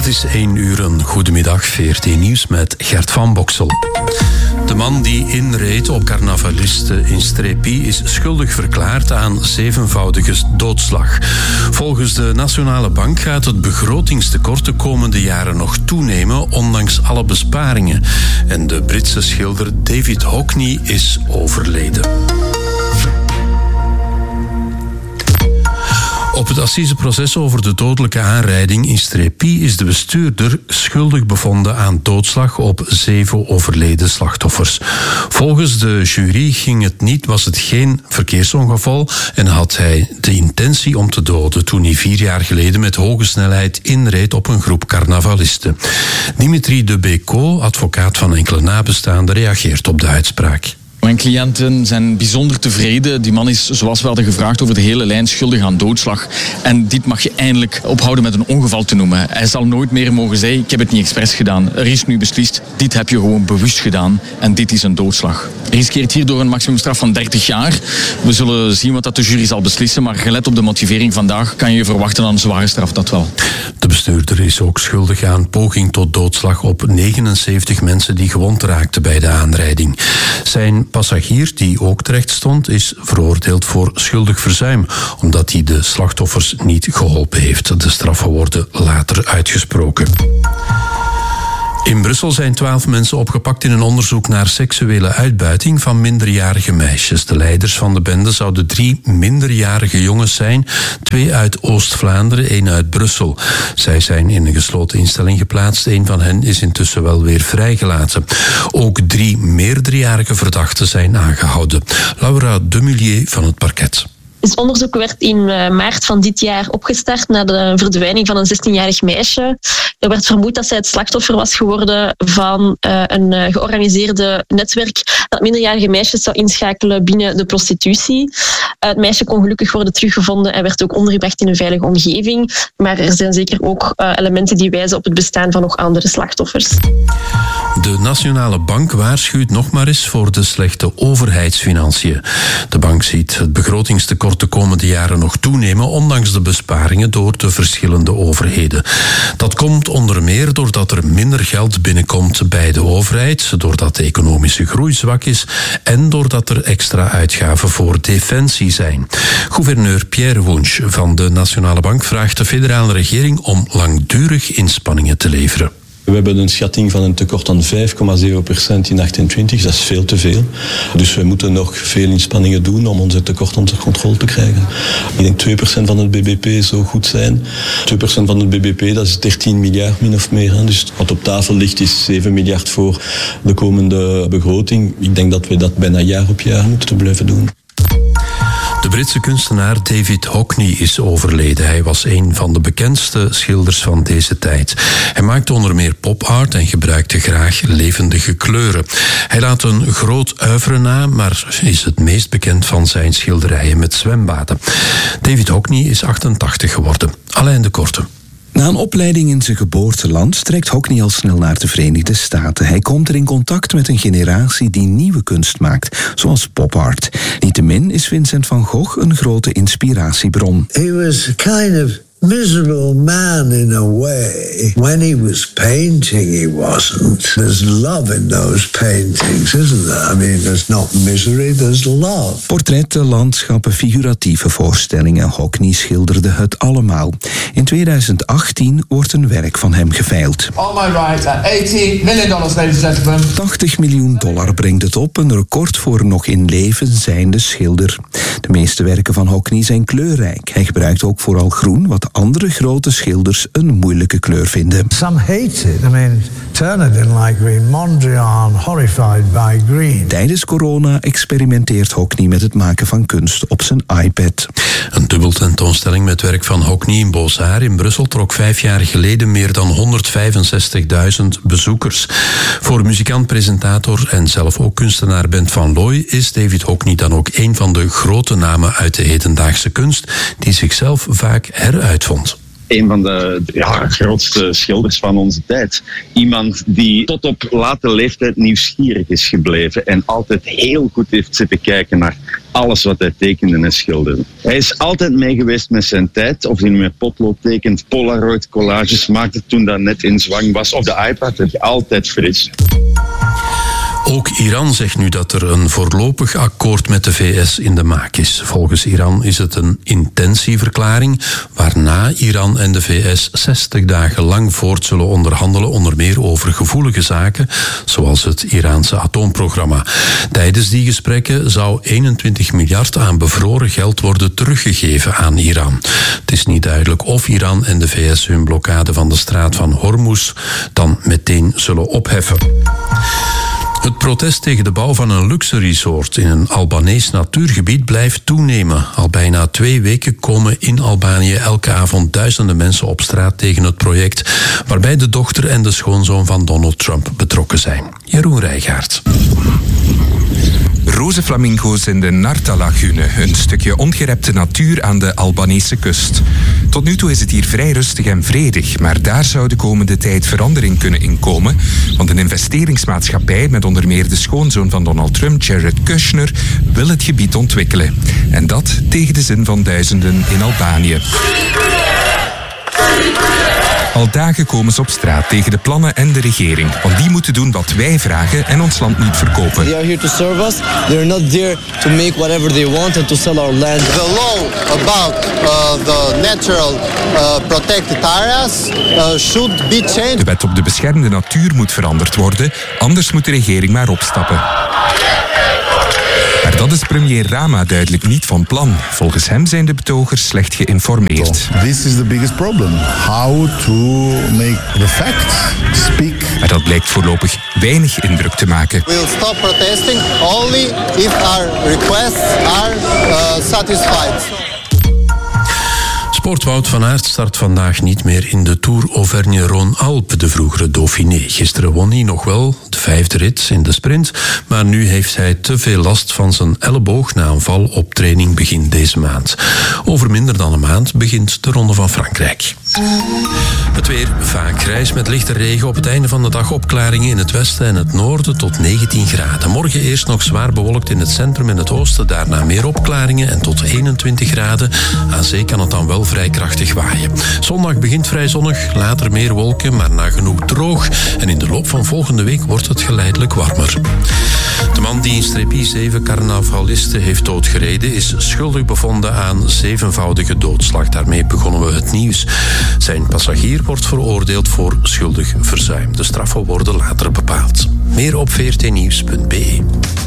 is 1 uur, een goedemiddag, VRT Nieuws met Gert van Boksel. De man die inreed op carnavalisten in Strépy is schuldig verklaard aan 7-voudige doodslag. Volgens de Nationale Bank gaat het begrotingstekort de komende jaren nog toenemen, ondanks alle besparingen. En de Britse schilder David Hockney is overleden. Op het assiseproces over de dodelijke aanrijding in Strépy is de bestuurder schuldig bevonden aan doodslag op 7 overleden slachtoffers. Volgens de jury was het geen verkeersongeval en had hij de intentie om te doden toen hij 4 jaar geleden met hoge snelheid inreed op een groep carnavalisten. Dimitri de Bécaud, advocaat van enkele nabestaanden, reageert op de uitspraak. Mijn cliënten zijn bijzonder tevreden. Die man is, zoals we hadden gevraagd, over de hele lijn schuldig aan doodslag. En dit mag je eindelijk ophouden met een ongeval te noemen. Hij zal nooit meer mogen zeggen, ik heb het niet expres gedaan. Er is nu beslist, dit heb je gewoon bewust gedaan. En dit is een doodslag. Hij riskeert hierdoor een maximumstraf van 30 jaar. We zullen zien wat dat de jury zal beslissen. Maar gelet op de motivering vandaag kan je verwachten aan een zware straf, dat wel. De bestuurder is ook schuldig aan poging tot doodslag op 79 mensen die gewond raakten bij de aanrijding. Zijn passagier, die ook terecht stond, is veroordeeld voor schuldig verzuim, omdat hij de slachtoffers niet geholpen heeft. De straffen worden later uitgesproken. In Brussel zijn 12 mensen opgepakt in een onderzoek naar seksuele uitbuiting van minderjarige meisjes. De leiders van de bende zouden 3 minderjarige jongens zijn, 2 uit Oost-Vlaanderen, 1 uit Brussel. Zij zijn in een gesloten instelling geplaatst. 1 van hen is intussen wel weer vrijgelaten. Ook 3 meerderjarige verdachten zijn aangehouden. Laura Demullier van het parket. Het onderzoek werd in maart van dit jaar opgestart na de verdwijning van een 16-jarig meisje. Er werd vermoed dat zij het slachtoffer was geworden van een georganiseerde netwerk dat minderjarige meisjes zou inschakelen binnen de prostitutie. Het meisje kon gelukkig worden teruggevonden en werd ook ondergebracht in een veilige omgeving. Maar er zijn zeker ook elementen die wijzen op het bestaan van nog andere slachtoffers. De Nationale Bank waarschuwt nog maar eens voor de slechte overheidsfinanciën. De bank ziet het begrotingstekort de komende jaren nog toenemen, ondanks de besparingen door de verschillende overheden. Dat komt onder meer doordat er minder geld binnenkomt bij de overheid, doordat de economische groei zwak is en doordat er extra uitgaven voor defensie zijn. Gouverneur Pierre Wunsch van de Nationale Bank vraagt de federale regering om langdurig inspanningen te leveren. We hebben een schatting van een tekort van 5,0% in 2028. Dat is veel te veel. Dus we moeten nog veel inspanningen doen om onze tekort onder controle te krijgen. Ik denk 2% van het bbp zou goed zijn. 2% van het bbp, dat is 13 miljard min of meer. Dus wat op tafel ligt is 7 miljard voor de komende begroting. Ik denk dat we dat bijna jaar op jaar moeten blijven doen. De Britse kunstenaar David Hockney is overleden. Hij was een van de bekendste schilders van deze tijd. Hij maakte onder meer pop-art en gebruikte graag levendige kleuren. Hij laat een groot oeuvre na, maar is het meest bekend van zijn schilderijen met zwembaden. David Hockney is 88 geworden. Alain de Korte. Na een opleiding in zijn geboorteland trekt Hockney al snel naar de Verenigde Staten. Hij komt er in contact met een generatie die nieuwe kunst maakt, zoals pop-art. Niettemin is Vincent van Gogh een grote inspiratiebron. He was kind of miserable man in a way. When he was painting, he wasn't. There's love in those paintings, isn't there? I mean, there's not misery, there's love. Portretten, landschappen, figuratieve voorstellingen. Hockney schilderde het allemaal. In 2018 wordt een werk van hem geveild. On my right, $80 million, ladies and gentlemen. $80 miljoen brengt het op, een record voor nog in leven zijnde schilder. De meeste werken van Hockney zijn kleurrijk. Hij gebruikt ook vooral groen, wat andere grote schilders een moeilijke kleur vinden. Some hate it. I mean, Turner didn't like green. Mondrian, horrified by green. Tijdens corona experimenteert Hockney met het maken van kunst op zijn iPad. Een dubbeltentoonstelling met werk van Hockney in Beaux-Arts in Brussel trok 5 jaar geleden meer dan 165.000 bezoekers. Voor muzikant, presentator en zelf ook kunstenaar Bent van Looy is David Hockney dan ook een van de grote namen uit de hedendaagse kunst die zichzelf vaak heruitvond. Een van de grootste schilders van onze tijd. Iemand die tot op late leeftijd nieuwsgierig is gebleven en altijd heel goed heeft zitten kijken naar alles wat hij tekende en schilderde. Hij is altijd mee geweest met zijn tijd, of hij met potlood tekent, Polaroid collages maakte toen dat net in zwang was, of de iPad, heb je altijd fris. Ook Iran zegt nu dat er een voorlopig akkoord met de VS in de maak is. Volgens Iran is het een intentieverklaring waarna Iran en de VS 60 dagen lang voort zullen onderhandelen, onder meer over gevoelige zaken, zoals het Iraanse atoomprogramma. Tijdens die gesprekken zou 21 miljard aan bevroren geld worden teruggegeven aan Iran. Het is niet duidelijk of Iran en de VS hun blokkade van de straat van Hormuz dan meteen zullen opheffen. Het protest tegen de bouw van een luxe resort in een Albanees natuurgebied blijft toenemen. Al bijna 2 weken komen in Albanië elke avond duizenden mensen op straat tegen het project, waarbij de dochter en de schoonzoon van Donald Trump betrokken zijn. Jeroen Rijgaard. Roze flamingo's in de Narta-lagune, een stukje ongerepte natuur aan de Albanese kust. Tot nu toe is het hier vrij rustig en vredig, maar daar zou de komende tijd verandering kunnen inkomen, want een investeringsmaatschappij met onder meer de schoonzoon van Donald Trump, Jared Kushner, wil het gebied ontwikkelen. En dat tegen de zin van duizenden in Albanië. Al dagen komen ze op straat tegen de plannen en de regering. Want die moeten doen wat wij vragen en ons land niet verkopen. They are here to serve us. They are not there to make whatever they want and to sell our land. The law about the natural protected areas should be changed. De wet op de beschermde natuur moet veranderd worden, anders moet de regering maar opstappen. Maar dat is premier Rama duidelijk niet van plan. Volgens hem zijn de betogers slecht geïnformeerd. This is the biggest problem. How to make the facts speak. Maar dat blijkt voorlopig weinig indruk te maken. We'll stop protesting only if our requests are satisfied. Sportwout van Aert start vandaag niet meer in de Tour Auvergne-Rhône-Alpes, de vroegere Dauphiné. Gisteren won hij nog wel de 5e rit in de sprint, maar nu heeft hij te veel last van zijn elleboog na een val op training begin deze maand. Over minder dan een maand begint de Ronde van Frankrijk. Het weer vaak grijs met lichte regen. Op het einde van de dag opklaringen in het westen en het noorden tot 19 graden. Morgen eerst nog zwaar bewolkt in het centrum en het oosten. Daarna meer opklaringen en tot 21 graden. Aan zee kan het dan wel vrij krachtig waaien. Zondag begint vrij zonnig, later meer wolken, maar nagenoeg droog. En in de loop van volgende week wordt het geleidelijk warmer. De man die in Strepi 7 carnavalisten heeft doodgereden is schuldig bevonden aan 7voudige doodslag. Daarmee begonnen we het nieuws. Zijn passagier wordt veroordeeld voor schuldig verzuim. De straffen worden later bepaald. Meer op vrtnieuws.be.